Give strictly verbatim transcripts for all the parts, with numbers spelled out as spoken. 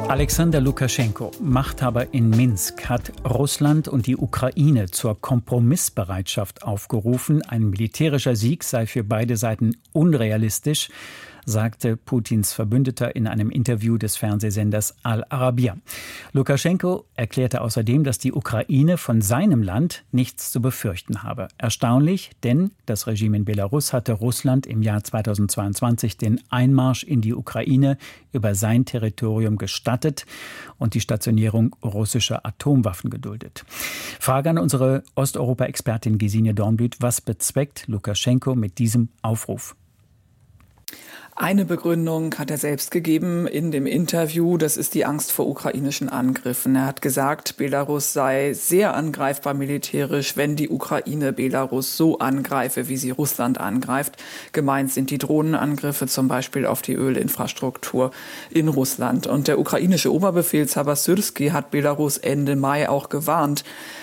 Alexander Lukaschenko, Machthaber in Minsk, hat Russland und die Ukraine zur Kompromissbereitschaft aufgerufen. Ein militärischer Sieg sei für beide Seiten unrealistisch, sagte Putins Verbündeter in einem Interview des Fernsehsenders Al Arabiya. Lukaschenko erklärte außerdem, dass die Ukraine von seinem Land nichts zu befürchten habe. Erstaunlich, denn das Regime in Belarus hatte Russland im Jahr zweitausendzweiundzwanzig den Einmarsch in die Ukraine über sein Territorium gestattet und die Stationierung russischer Atomwaffen geduldet. Frage an unsere Osteuropa-Expertin Gesine Dornblüt: Was bezweckt Lukaschenko mit diesem Aufruf? Eine Begründung hat er selbst gegeben in dem Interview, das ist die Angst vor ukrainischen Angriffen. Er hat gesagt, Belarus sei sehr angreifbar militärisch, wenn die Ukraine Belarus so angreife, wie sie Russland angreift. Gemeint sind die Drohnenangriffe zum Beispiel auf die Ölinfrastruktur in Russland. Und der ukrainische Oberbefehlshaber Syrski hat Belarus Ende Mai auch gewarnt,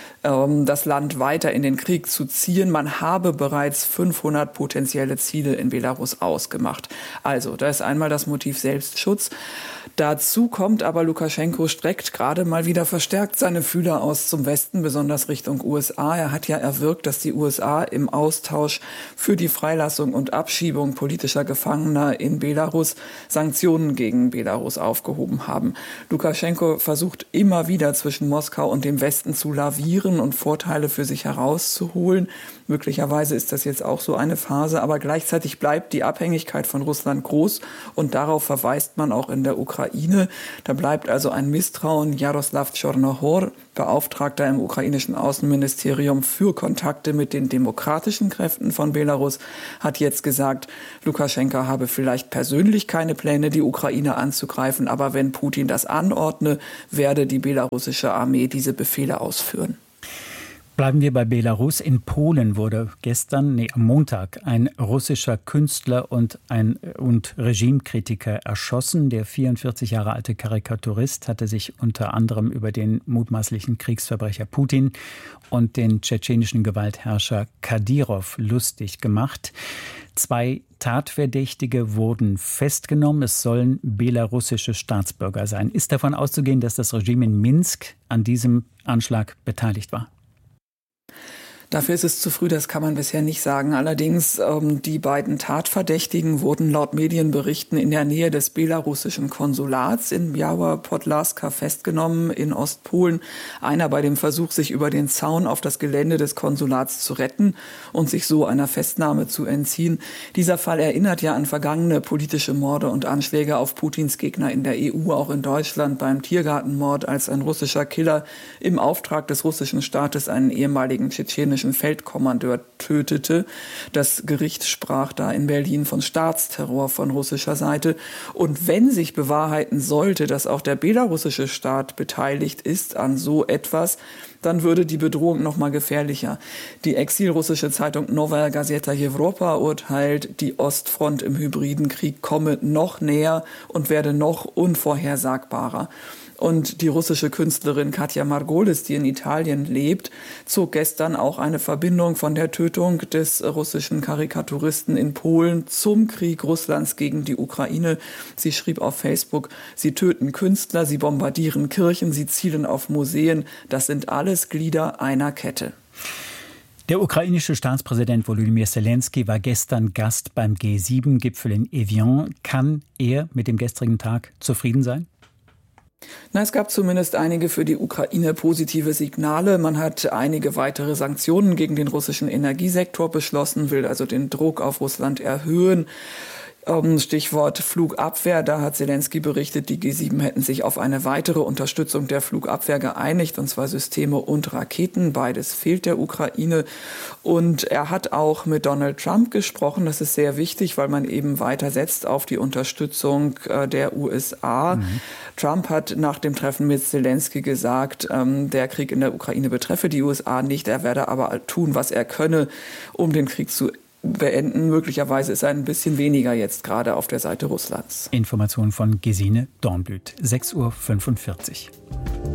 das Land weiter in den Krieg zu ziehen. Man habe bereits fünfhundert potenzielle Ziele in Belarus ausgemacht. Also, da ist einmal das Motiv Selbstschutz. Dazu kommt aber, Lukaschenko streckt gerade mal wieder verstärkt seine Fühler aus zum Westen, besonders Richtung U S A. Er hat ja erwirkt, dass die U S A im Austausch für die Freilassung und Abschiebung politischer Gefangener in Belarus Sanktionen gegen Belarus aufgehoben haben. Lukaschenko versucht immer wieder zwischen Moskau und dem Westen zu lavieren und Vorteile für sich herauszuholen. Möglicherweise ist das jetzt auch so eine Phase, aber gleichzeitig bleibt die Abhängigkeit von Russland groß und darauf verweist man auch in der Ukraine. Da bleibt also ein Misstrauen. Jaroslav Tschornohor, Beauftragter im ukrainischen Außenministerium für Kontakte mit den demokratischen Kräften von Belarus, hat jetzt gesagt, Lukaschenko habe vielleicht persönlich keine Pläne, die Ukraine anzugreifen, aber wenn Putin das anordne, werde die belarussische Armee diese Befehle ausführen. Bleiben wir bei Belarus. In Polen wurde gestern, nee, am Montag, ein russischer Künstler und ein und Regimekritiker erschossen. Der vierundvierzig Jahre alte Karikaturist hatte sich unter anderem über den mutmaßlichen Kriegsverbrecher Putin und den tschetschenischen Gewaltherrscher Kadyrov lustig gemacht. Zwei Tatverdächtige wurden festgenommen. Es sollen belarussische Staatsbürger sein. Ist davon auszugehen, dass das Regime in Minsk an diesem Anschlag beteiligt war? Dafür ist es zu früh, das kann man bisher nicht sagen. Allerdings, ähm, die beiden Tatverdächtigen wurden laut Medienberichten in der Nähe des belarussischen Konsulats in Biała Podlaska festgenommen in Ostpolen. Einer bei dem Versuch, sich über den Zaun auf das Gelände des Konsulats zu retten und sich so einer Festnahme zu entziehen. Dieser Fall erinnert ja an vergangene politische Morde und Anschläge auf Putins Gegner in der E U, auch in Deutschland beim Tiergartenmord, als ein russischer Killer im Auftrag des russischen Staates einen ehemaligen tschetschenischen Feldkommandeur tötete. Das Gericht sprach da in Berlin von Staatsterror von russischer Seite. Und wenn sich bewahrheiten sollte, dass auch der belarussische Staat beteiligt ist an so etwas, dann würde die Bedrohung noch mal gefährlicher. Die exilrussische Zeitung Novaya Gazeta Europa urteilt, die Ostfront im hybriden Krieg komme noch näher und werde noch unvorhersagbarer. Und die russische Künstlerin Katja Margolis, die in Italien lebt, zog gestern auch eine Verbindung von der Tötung des russischen Karikaturisten in Polen zum Krieg Russlands gegen die Ukraine. Sie schrieb auf Facebook, sie töten Künstler, sie bombardieren Kirchen, sie zielen auf Museen. Das sind alles Glieder einer Kette. Der ukrainische Staatspräsident Volodymyr Zelensky war gestern Gast beim G sieben Gipfel in Evian. Kann er mit dem gestrigen Tag zufrieden sein? Na, es gab zumindest einige für die Ukraine positive Signale. Man hat einige weitere Sanktionen gegen den russischen Energiesektor beschlossen, will also den Druck auf Russland erhöhen. Stichwort Flugabwehr, da hat Zelensky berichtet, die G sieben hätten sich auf eine weitere Unterstützung der Flugabwehr geeinigt, und zwar Systeme und Raketen. Beides fehlt der Ukraine. Und er hat auch mit Donald Trump gesprochen. Das ist sehr wichtig, weil man eben weiter setzt auf die Unterstützung der U S A. Mhm. Trump hat nach dem Treffen mit Zelensky gesagt, der Krieg in der Ukraine betreffe die U S A nicht. Er werde aber tun, was er könne, um den Krieg zu beenden. Möglicherweise ist er ein bisschen weniger jetzt gerade auf der Seite Russlands. Informationen von Gesine Dornblüt, sechs Uhr fünfundvierzig.